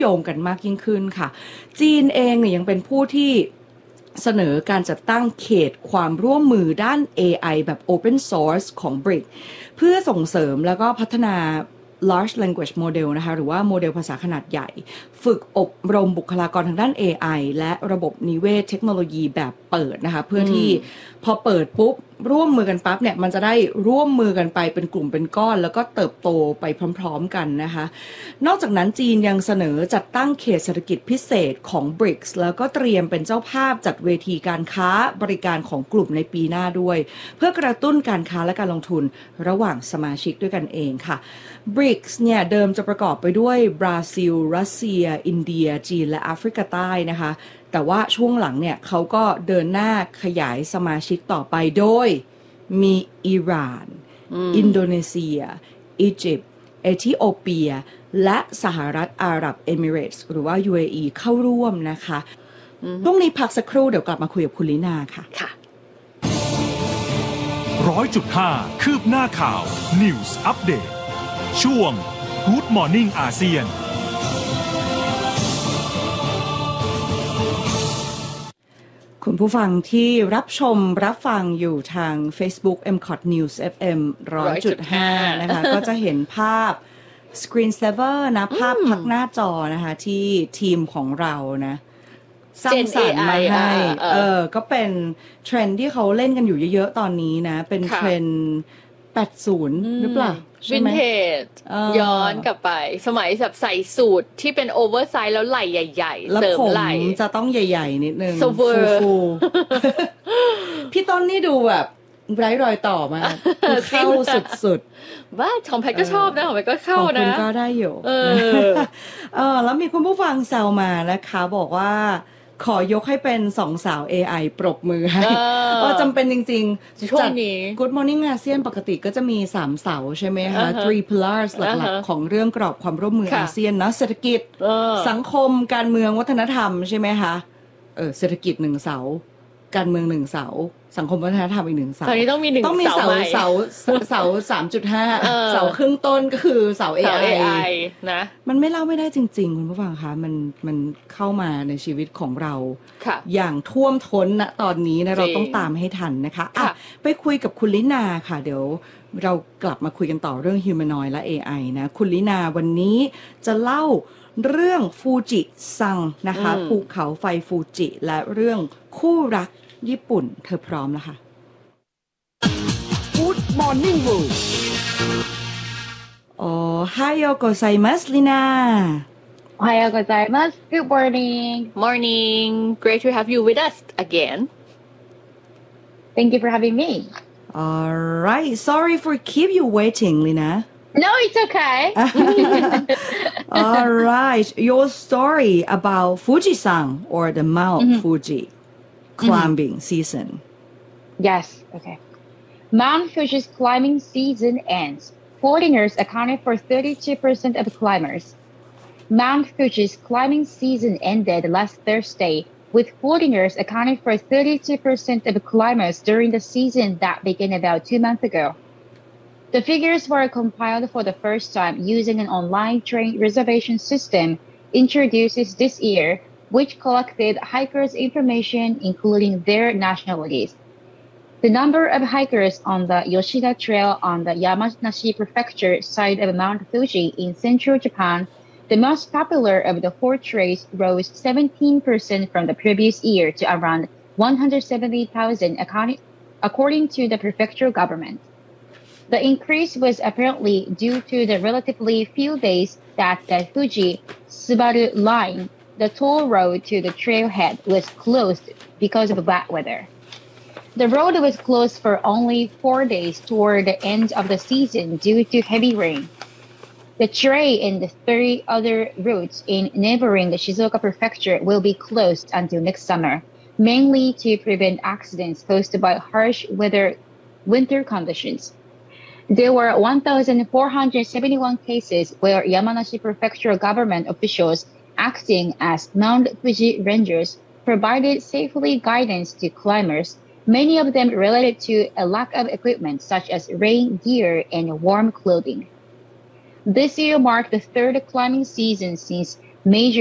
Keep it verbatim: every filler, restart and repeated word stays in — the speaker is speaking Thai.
โยงกันมากยิ่งขึ้นค่ะจีนเองเนี่ยยังเป็นผู้ที่เสนอการจัดตั้งเขตความร่วมมือด้าน เอ ไอ แบบ Open Source ของ บริก เพื่อส่งเสริมแล้วก็พัฒนา large language model นะคะหรือว่าโมเดลภาษาขนาดใหญ่ฝึกอบรมบุคลากรทางด้าน เอ ไอ และระบบนิเวศเทคโนโลยีแบบเปิดนะคะเพื่อที่พอเปิดปุ๊บร่วมมือกันปั๊บเนี่ยมันจะได้ร่วมมือกันไปเป็นกลุ่มเป็นก้อนแล้วก็เติบโตไปพร้อมๆกันนะคะนอกจากนั้นจีนยังเสนอจัดตั้งเขตเศรษฐกิจพิเศษของ บริกส์ แล้วก็เตรียมเป็นเจ้าภาพจัดเวทีการค้าบริการของกลุ่มในปีหน้าด้วยเพื่อกระตุ้นการค้าและการลงทุนระหว่างสมาชิกด้วยกันเองค่ะ บริกส์ เนี่ยเดิมจะประกอบไปด้วยบราซิลรัสเซียอินเดียจีนและแอฟริกาใต้นะคะแต่ว่าช่วงหลังเนี่ยเขาก็เดินหน้าขยายสมาชิกต่อไปโดยมีอิหร่านอินโดนีเซียอียิปต์เอธิโอเปียและสหรัฐอาหรับเอมิเรตส์หรือว่า ยู เอ อี เข้าร่วมนะคะตรงนี้พักสักครู่เดี๋ยวกลับมาคุยกับคุณลินาค่ะค่ะร้อยจุดห้า คืบหน้าข่าว News Update ช่วง Good Morning อาเซียนคุณผู้ฟังที่รับชมรับฟังอยู่ทาง Facebook เอ็ม ซี โอ ที News เอฟ เอ็ม หนึ่งร้อยจุดห้า นะคะ ก็จะเห็นภาพ Screen Saver นะภาพพักหน้าจอนะคะที่ทีมของเรานะสร้างสรรค์มาให้เออก็เป็นเทรนด์ที่เขาเล่นกันอยู่เยอะๆตอนนี้นะเป็นเทรนด์แปดสิบหรือเปล่าวินเทจย้อนกลับไปสมัยแบบใส่สูทที่เป็นโอเวอร์ไซส์แล้วไหล่ใหญ่ๆเสริมไหล่จะต้องใหญ่ๆนิดนึงฟูๆพี่ต้นนี่ดูแบบไร้รอยต่อมาเข้าสุดๆว่าของแพทก็ชอบนะของแพทก็เข้านะของคุณก็ได้อยู่เออเออแล้วมีคุณผู้ฟังแซวมานะคะบอกว่าขอยกให้เป็นสองสาว เอ ไอ ปรบมือให้เออจำเป็นจริงๆช่วงนี้ Good Morning อาเซียนปกติก็จะมีสามเสาใช่ไหมคะ three pillars หลักๆของเรื่องกรอบความร่วมมืออาเซียนนะเศรษฐกิจสังคมการเมืองวัฒนธรรมใช่ไหมคะเออเศรษฐกิจหนึ่งเสาการเมืองหนึ่งเสาสังคมวัฒนธรรมอีกหนึ่งเสาตอนนี้ต้องมีหนึ่งต้องมีเสาเสาเสา สามจุดห้า เสาครึ่งต้นก็คือเสา เอ ไอนะมันไม่เล่าไม่ได้จริงๆคุณผู้ฟังคะมันมันเข้ามาในชีวิตของเราอย่างท่วมท้นณตอนนี้นะเราต้องตามให้ทันนะคะอ่ะไปคุยกับคุณลินาค่ะเดี๋ยวเรากลับมาคุยกันต่อเรื่อง Humanoid และ เอ ไอ นะคุณลินาวันนี้จะเล่าเรื่องฟูจิซังนะคะภูเขาไฟฟูจิและเรื่องคู่รักญี่ปุ่นเธอพร้อมแล้วค่ะ Good Morning World โอ้ไฮโอโกไซมัสลินาโอไฮโอโกไซมัส Good morning morning great to have you with us again thank you for having me all right sorry for keep you waiting Lina no it's okay all right your story about Fujisan or the Mount mm-hmm. Fuji climbing mm-hmm. season yes okay Mount Fuji's climbing season ends. Foreigners accounted for thirty-two percent of climbers. Mount Fuji's climbing season ended last Thursday, with foreigners accounting for thirty-two percent of climbers during the season that began about two months ago. The figures were compiled for the first time using an online train reservation system introduced this year, which collected hikers' information including their nationalities.The number of hikers on the Yoshida Trail on the Yamanashi Prefecture side of Mount Fuji in central Japan, the most popular of the four trails, rose seventeen percent from the previous year to around one hundred seventy thousand, according to the prefectural government. The increase was apparently due to the relatively few days that the Fuji-Subaru line, the toll road to the trailhead, was closed because of bad weather.The road was closed for only four days toward the end of the season due to heavy rain. The trail and the three other routes in neighboring the Shizuoka Prefecture will be closed until next summer, mainly to prevent accidents caused by harsh weather winter conditions. There were one thousand four hundred seventy-one cases where Yamanashi Prefectural government officials acting as Mount Fuji rangers provided safely guidance to climbers.Many of them related to a lack of equipment such as rain gear and warm clothing. This year marked the third climbing season since major